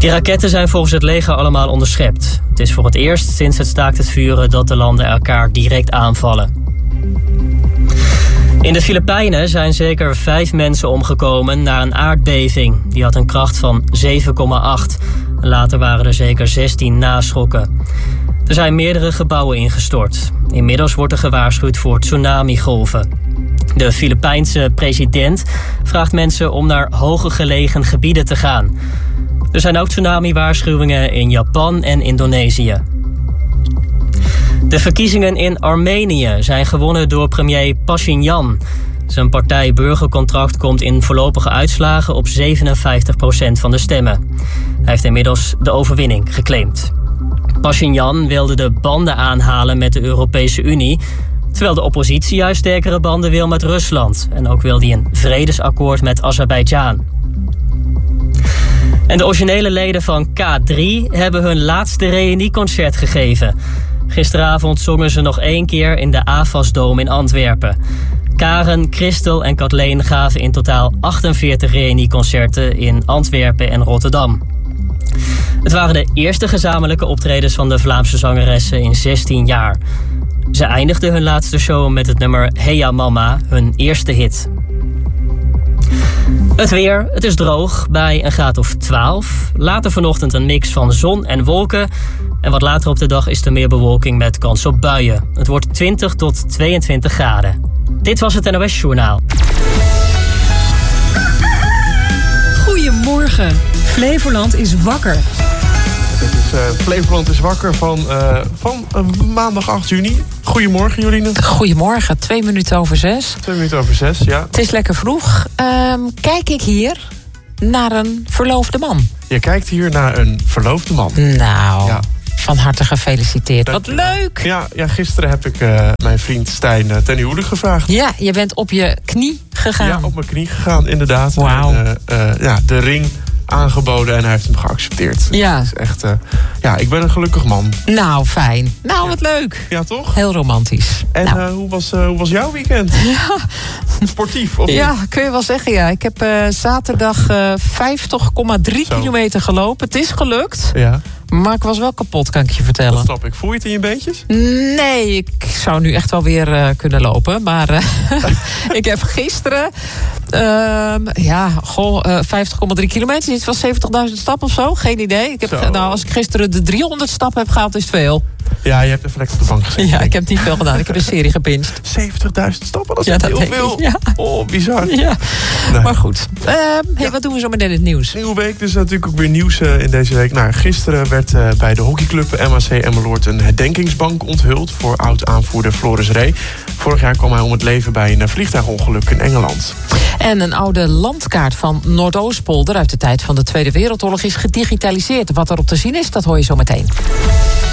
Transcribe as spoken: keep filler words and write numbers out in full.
Die raketten zijn volgens het leger allemaal onderschept. Het is voor het eerst sinds het staakt het vuren dat de landen elkaar direct aanvallen. In de Filipijnen zijn zeker vijf mensen omgekomen na een aardbeving. Die had een kracht van zeven komma acht. Later waren er zeker zestien naschokken. Er zijn meerdere gebouwen ingestort. Inmiddels wordt er gewaarschuwd voor tsunamigolven. De Filipijnse president vraagt mensen om naar hoger gelegen gebieden te gaan. Er zijn ook tsunami-waarschuwingen in Japan en Indonesië. De verkiezingen in Armenië zijn gewonnen door premier Pashinyan. Zijn partij Burgercontract komt in voorlopige uitslagen op zevenenvijftig procent van de stemmen. Hij heeft inmiddels de overwinning geclaimd. Pashinyan wilde de banden aanhalen met de Europese Unie, terwijl de oppositie juist sterkere banden wil met Rusland. En ook wil hij een vredesakkoord met Azerbeidzjan. En de originele leden van K drie hebben hun laatste reunieconcert gegeven. Gisteravond zongen ze nog één keer in de Avasdome in Antwerpen. Karen, Christel en Kathleen gaven in totaal achtenveertig reunieconcerten in Antwerpen en Rotterdam. Het waren de eerste gezamenlijke optredens van de Vlaamse zangeressen in zestien jaar. Ze eindigden hun laatste show met het nummer Hey Ja Mama, hun eerste hit. Het weer, het is droog bij een graad of twaalf. Later vanochtend een mix van zon en wolken. En wat later op de dag is er meer bewolking met kans op buien. Het wordt twintig tot tweeëntwintig graden. Dit was het N O S Journaal. Goedemorgen. Flevoland is wakker. Dit is uh, Flevoland is wakker van, uh, van uh, maandag acht juni. Goedemorgen, Jorine. Goedemorgen, twee minuten over zes. Twee minuten over zes, ja. Het is lekker vroeg. Um, kijk ik hier naar een verloofde man. Je kijkt hier naar een verloofde man. Nou, ja. Van harte gefeliciteerd. Dank Wat leuk! Ja, ja, gisteren heb ik uh, mijn vriend Stijn uh, ten huwelijk gevraagd. Ja, je bent op je knie gegaan. Ja, op mijn knie gegaan, inderdaad. Wauw. En, uh, uh, ja, de ring aangeboden en hij heeft hem geaccepteerd. Ja. Het is echt, uh, ja, ik ben een gelukkig man. Nou, fijn. Nou, wat leuk. Ja, toch? Heel romantisch. En nou. uh, hoe, was, uh, hoe was jouw weekend? Ja. Sportief, of Ja, niet? kun je wel zeggen, ja. Ik heb uh, zaterdag uh, vijftig komma drie kilometer gelopen. Het is gelukt. Ja. Maar ik was wel kapot, kan ik je vertellen. Dat snap ik. Voel je het in je beentjes? Nee, ik zou nu echt wel weer uh, kunnen lopen. Maar uh, ik heb gisteren... Uh, ja, goh, uh, vijftig komma drie kilometer. Dit was zeventigduizend stappen of zo. Geen idee. Ik heb, nou, als ik gisteren de driehonderd stappen heb gehaald, is het veel. Ja, je hebt even lekker op de bank gezeten. Ja, ik heb niet veel gedaan. Ik heb een serie gebinged. zeventigduizend stappen, dat is Ja, heel dat veel. Ja. Oh, bizar. Ja. Nee. Maar goed. Uh, hey, Ja. Wat doen we zo meteen in het nieuws? Nieuwe week, dus natuurlijk ook weer nieuws uh, in deze week. Nou, gisteren werd uh, bij de hockeyclub M A C Emmeloord een herdenkingsbank onthuld voor oud-aanvoerder Floris Rey. Vorig jaar kwam hij om het leven bij een vliegtuigongeluk in Engeland. En een oude landkaart van Noordoostpolder uit de tijd van de Tweede Wereldoorlog is gedigitaliseerd. Wat erop te zien is, dat hoor je zo meteen.